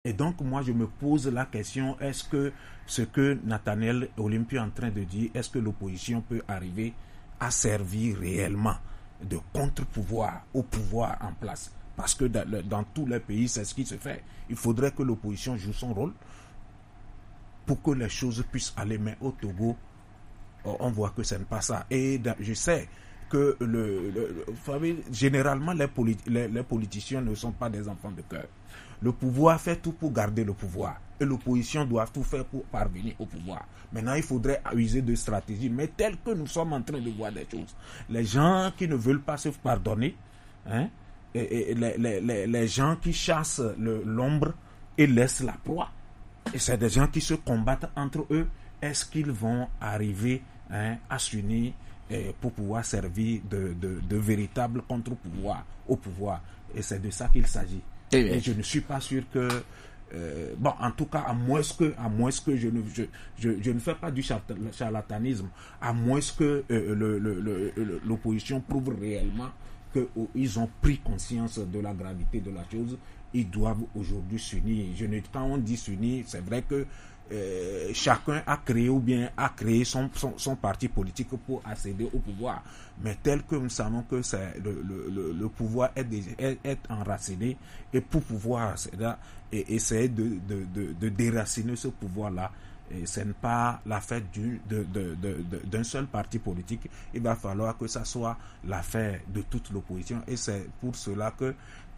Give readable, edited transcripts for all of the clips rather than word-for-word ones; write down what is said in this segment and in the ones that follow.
Et donc, moi, je me pose la question, est-ce que ce que Nathaniel Olympio est en train de dire, est-ce que l'opposition peut arriver à servir réellement de contre-pouvoir au pouvoir en place? Parce que dans tous les pays, c'est ce qui se fait. Il faudrait que l'opposition joue son rôle pour que les choses puissent aller. Mais au Togo, on voit que ce n'est pas ça. Et je sais que généralement, les politiciens ne sont pas des enfants de cœur. Le pouvoir fait tout pour garder le pouvoir. Et l'opposition doit tout faire pour parvenir au pouvoir. Maintenant, il faudrait user de stratégies. Mais tel que nous sommes en train de voir des choses, les gens qui ne veulent pas se pardonner, et les gens qui chassent l'ombre et laissent la proie, et c'est des gens qui se combattent entre eux, est-ce qu'ils vont arriver à s'unir pour pouvoir servir de véritable contre-pouvoir au pouvoir? Et c'est de ça qu'il s'agit. Et je ne suis pas sûr que en tout cas, à moins que je ne fais pas du charlatanisme, à moins que l'opposition prouve réellement qu'ils ont pris conscience de la gravité de la chose, ils doivent aujourd'hui s'unir. Quand on dit s'unir, c'est vrai que chacun a créé son parti politique pour accéder au pouvoir. Mais tel que nous savons que le pouvoir est enraciné, et pour pouvoir essayer de déraciner ce pouvoir-là, ce n'est pas l'affaire d'un seul parti politique. Il va falloir que ça soit l'affaire de toute l'opposition. Et c'est pour cela que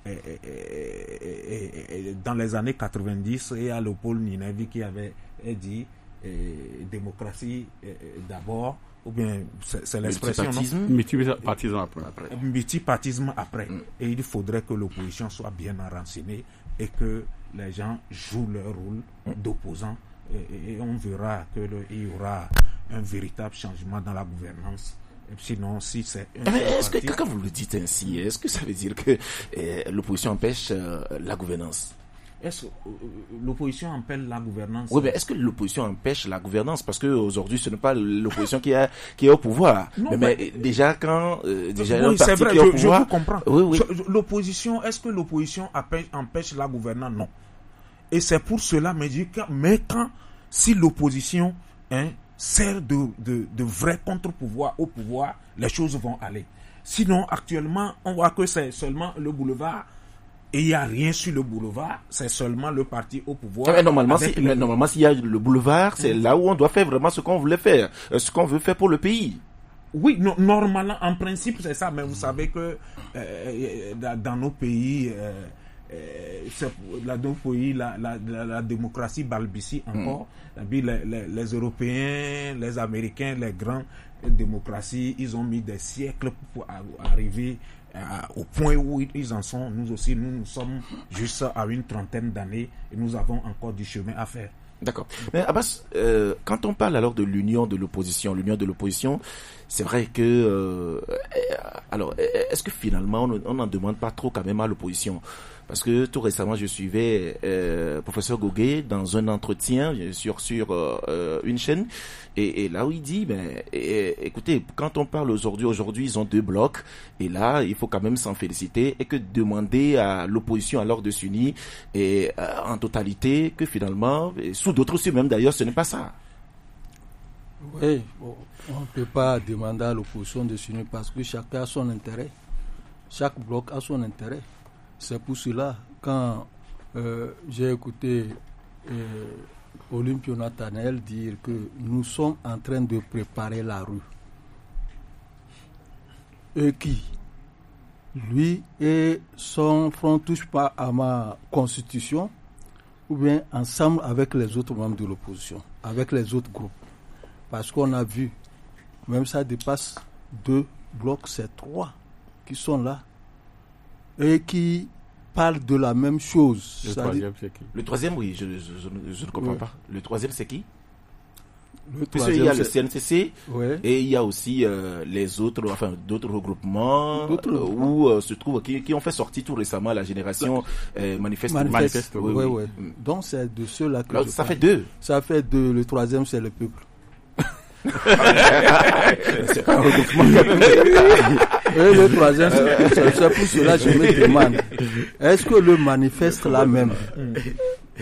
dans les années 90, il y a Léopold Ninevi qui avait dit démocratie d'abord, ou bien c'est l'expression, multipartisme après. Et il faudrait que l'opposition soit bien enracinée et que les gens jouent leur rôle d'opposants, et on verra qu'il y aura un véritable changement dans la gouvernance. Sinon, si c'est est-ce que quand vous le dites ainsi, est-ce que ça veut dire que l'opposition empêche la gouvernance? Est-ce que l'opposition empêche la gouvernance? Oui, mais est-ce que l'opposition empêche la gouvernance? Parce qu'aujourd'hui, ce n'est pas l'opposition qui est au pouvoir. Non, mais déjà, quand un parti vrai, qui est au pouvoir... Je vous comprends. Oui. Est-ce que l'opposition empêche la gouvernance? Non. Et c'est pour cela, si l'opposition sert de vrai contre-pouvoir au pouvoir, les choses vont aller. Sinon, actuellement, on voit que c'est seulement le boulevard, et il n'y a rien sur le boulevard, c'est seulement le parti au pouvoir. Mais normalement, s'il y a le boulevard, c'est là où on doit faire vraiment ce qu'on voulait faire, ce qu'on veut faire pour le pays. Oui, normalement, en principe, c'est ça, mais vous savez que dans nos pays... la démocratie balbutie encore. Les Européens, les Américains, les grandes démocraties, ils ont mis des siècles pour arriver au point où ils en sont. Nous aussi, nous sommes juste à une trentaine d'années et nous avons encore du chemin à faire. D'accord. Mais Abbas, quand on parle alors de l'union de l'opposition, c'est vrai que... alors, est-ce que finalement, on n'en demande pas trop quand même à l'opposition? Parce que tout récemment, je suivais professeur Goguet dans un entretien sur une chaîne, et là où il dit, écoutez, quand on parle aujourd'hui, ils ont 2 blocs, et là, il faut quand même s'en féliciter, et que demander à l'opposition alors de s'unir en totalité, que finalement, sous d'autres cieux même d'ailleurs, ce n'est pas ça. Oui, on ne peut pas demander à l'opposition de s'unir parce que chacun a son intérêt. Chaque bloc a son intérêt. C'est pour cela, quand j'ai écouté Olympio Nathaniel dire que nous sommes en train de préparer la rue, et qui, lui et son front, ne touchent pas à ma constitution, ou bien ensemble avec les autres membres de l'opposition, avec les autres groupes. Parce qu'on a vu, même ça dépasse 2 blocs, c'est 3 qui sont là et qui parlent de la même chose. Le troisième, c'est qui? Le troisième, oui, je ne comprends pas. Le troisième, c'est qui? Puisqu'il y a le CNCC, et il y a aussi les autres, d'autres regroupements où se trouvent qui ont fait sortir tout récemment la génération manifeste. Oui. Donc c'est de ceux-là que ça fait 2. Ça fait 2. Le troisième, c'est le peuple. C'est pas un regroupement. Et le troisième, c'est pour cela que je me demande, est-ce que le manifeste là même